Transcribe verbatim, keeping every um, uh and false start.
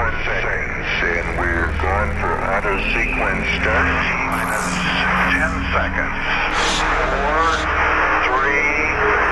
five seconds, and we're going for auto sequence start. T minus ten seconds.